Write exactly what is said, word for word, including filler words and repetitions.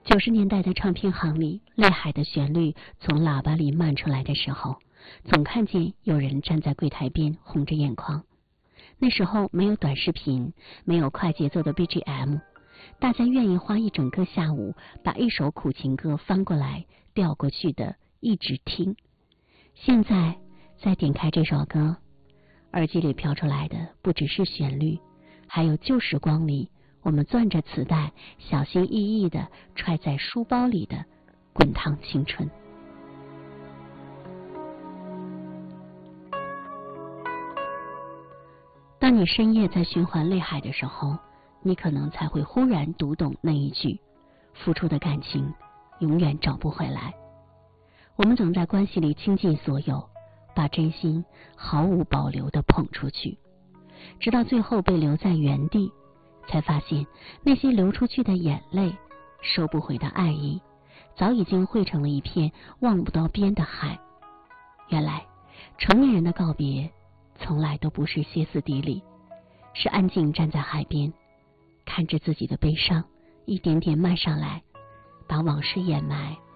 九十年代的唱片行里，泪海的旋律从喇叭里漫出来的时候，总看见有人站在柜台边红着眼眶。那时候没有短视频，没有快节奏的 B G M， 大家愿意花一整个下午把一首苦情歌翻过来调过去的一直听。现在再点开这首歌，耳机里飘出来的不只是旋律，还有旧时光里我们攥着磁带小心翼翼地揣在书包里的滚烫青春。当你深夜在循环泪海的时候，你可能才会忽然读懂那一句：付出的感情永远找不回来。我们总在关系里倾尽所有，把真心毫无保留地捧出去，直到最后被留在原地，才发现那些流出去的眼泪，收不回的爱意，早已经汇成了一片望不到边的海。原来成年人的告别从来都不是歇斯底里，是安静站在海边，看着自己的悲伤一点点漫上来，把往事掩埋，